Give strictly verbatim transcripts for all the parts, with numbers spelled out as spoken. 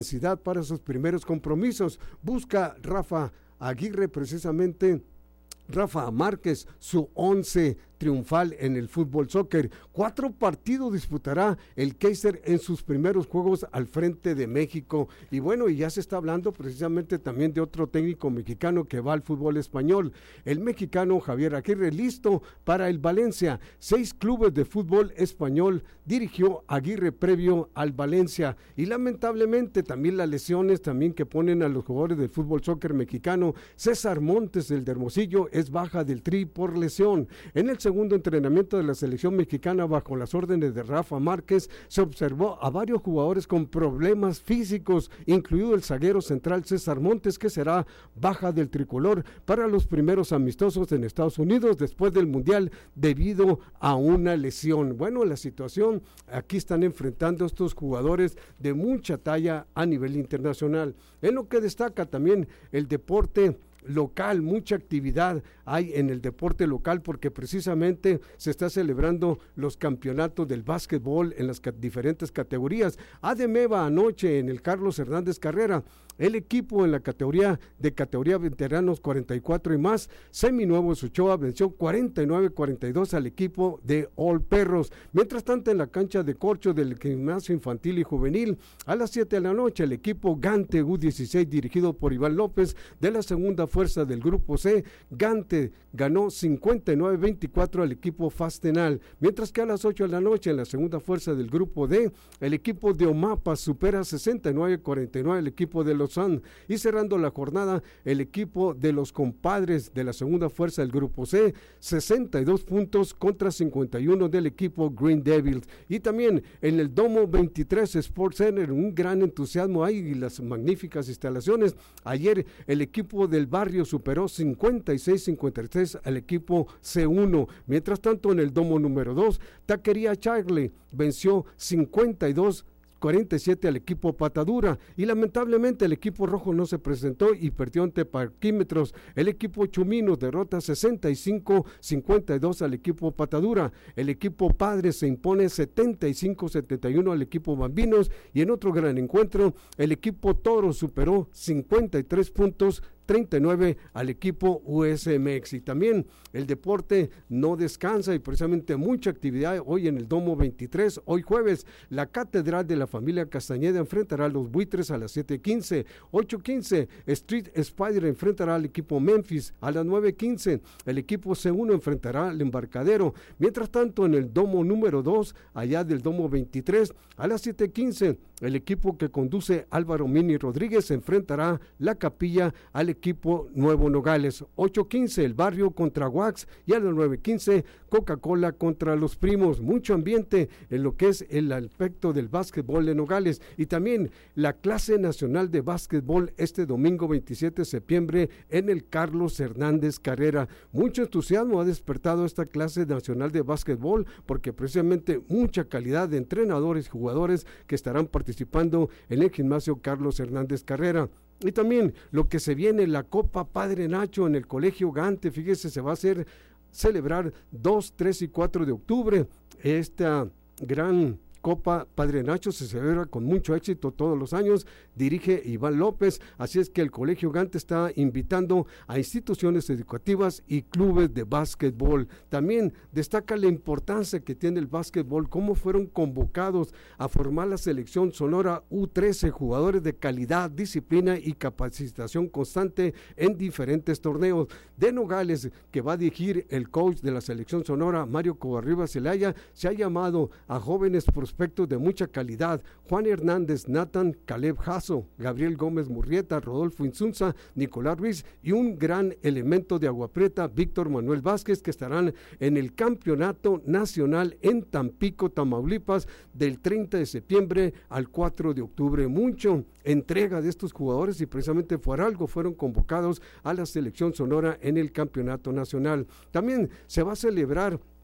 intensidad para sus primeros compromisos. Busca Rafa Aguirre precisamente, Rafa Márquez, su once triunfal en el fútbol soccer. Cuatro partidos disputará el Kaiser en sus primeros juegos al frente de México. Y bueno, y ya se está hablando precisamente también de otro técnico mexicano que va al fútbol español. El mexicano Javier Aguirre, listo para el Valencia. Seis clubes de fútbol español dirigió Aguirre previo al Valencia. Y lamentablemente también las lesiones también que ponen a los jugadores del fútbol soccer mexicano. César Montes, del de Hermosillo, es baja del Tri por lesión. En el segundo entrenamiento de la selección mexicana bajo las órdenes de Rafa Márquez se observó a varios jugadores con problemas físicos, incluido el zaguero central César Montes, que será baja del tricolor para los primeros amistosos en Estados Unidos después del Mundial debido a una lesión. Bueno, la situación aquí están enfrentando estos jugadores de mucha talla a nivel internacional. En lo que destaca también el deporte local, mucha actividad hay en el deporte local porque precisamente se está celebrando los campeonatos del básquetbol en las ca- diferentes categorías. Ademeva anoche en el Carlos Hernández Carrera, el equipo en la categoría de categoría veteranos cuarenta y cuatro y más, Seminuevos Ochoa venció cuarenta y nueve cuarenta y dos al equipo de All Perros. Mientras tanto, en la cancha de corcho del gimnasio infantil y juvenil, a las siete de la noche, el equipo Gante U dieciséis, dirigido por Iván López, de la segunda fuerza del grupo C, Gante ganó cincuenta y nueve veinticuatro al equipo Fastenal, mientras que a las ocho de la noche, en la segunda fuerza del grupo D, el equipo de Omapa supera sesenta y nueve cuarenta y nueve al equipo de Lozán, y cerrando la jornada, el equipo de los compadres de la segunda fuerza del grupo C, sesenta y dos puntos contra cincuenta y uno del equipo Green Devils. Y también en el Domo veintitrés Sports Center, un gran entusiasmo hay y las magníficas instalaciones. Ayer el equipo del barrio superó cincuenta y seis cincuenta y tres al equipo C uno. Mientras tanto, en el Domo número dos, Taquería Charlie venció cincuenta y dos cuarenta y siete al equipo Patadura, y lamentablemente el equipo rojo no se presentó y perdió ante Parquímetros. El equipo Chuminos derrota sesenta y cinco cincuenta y dos al equipo Patadura. El equipo Padres se impone setenta y cinco setenta y uno al equipo Bambinos, y en otro gran encuentro el equipo Toro superó cincuenta y tres puntos treinta y nueve al equipo U S M X. Y también el deporte no descansa y precisamente mucha actividad hoy en el Domo veintitrés. Hoy jueves, la Catedral de la Familia Castañeda enfrentará a los Buitres a las siete quince. ocho quince, Street Spider enfrentará al equipo Memphis. A las nueve quince, el equipo C uno enfrentará al Embarcadero. Mientras tanto, en el Domo número dos, allá del Domo veintitrés, a las siete quince, el equipo que conduce Álvaro Mini Rodríguez enfrentará la Capilla al equipo Nuevo Nogales. ocho quince, el Barrio contra Wax, y a las nueve quince, Coca-Cola contra los Primos. Mucho ambiente en lo que es el aspecto del básquetbol de Nogales, y también la clase nacional de básquetbol este domingo veintisiete de septiembre en el Carlos Hernández Carrera. Mucho entusiasmo ha despertado esta clase nacional de básquetbol porque precisamente mucha calidad de entrenadores y jugadores que estarán participando en el gimnasio Carlos Hernández Carrera. Y también lo que se viene, la Copa Padre Nacho en el Colegio Gante, fíjese, se va a hacer celebrar dos, tres y cuatro de octubre. Esta gran Copa Padre Nacho se celebra con mucho éxito todos los años, dirige Iván López, así es que el Colegio Gante está invitando a instituciones educativas y clubes de básquetbol. También destaca la importancia que tiene el básquetbol, cómo fueron convocados a formar la selección Sonora U trece, jugadores de calidad, disciplina y capacitación constante en diferentes torneos. De Nogales, que va a dirigir el coach de la selección Sonora, Mario Covarrubias Zelaya, se ha llamado a jóvenes prospectos de mucha calidad: Juan Hernández, Nathan, Caleb Jasso, Gabriel Gómez Murrieta, Rodolfo Insunza, Nicolás Ruiz y un gran elemento de Agua Prieta, Víctor Manuel Vázquez, que estarán en el Campeonato Nacional en Tampico, Tamaulipas, del treinta de septiembre al cuatro de octubre. Mucho entrega de estos jugadores y precisamente por algo fueron convocados a la selección Sonora en el Campeonato Nacional. También se va a celebrar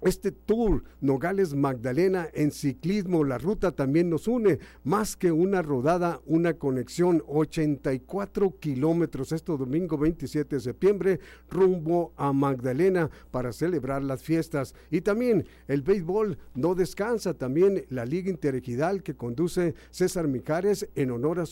Este Tour Nogales Magdalena en ciclismo, la ruta también nos une, más que una rodada, una conexión, ochenta y cuatro kilómetros, este domingo veintisiete de septiembre, rumbo a Magdalena para celebrar las fiestas. Y también el béisbol no descansa, también la Liga Interregional que conduce César Mijares en honor a